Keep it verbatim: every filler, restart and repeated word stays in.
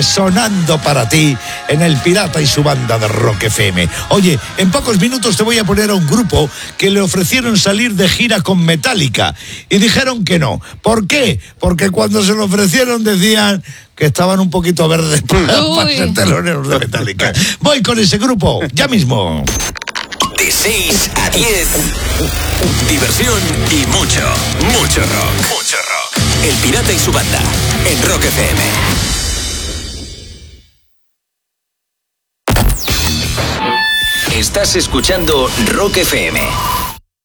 sonando para ti en El Pirata y su banda de Rock F M. Oye, en pocos minutos te voy a poner a un grupo que le ofrecieron salir de gira con Metallica y dijeron que no. ¿Por qué? Porque cuando se lo ofrecieron decían que estaban un poquito verdes para, para ser teloneros de Metallica. Voy con ese grupo, ya mismo. De seis a diez, diversión y mucho, mucho rock. Mucho rock. El Pirata y su banda, en Rock F M. Estás escuchando Rock F M.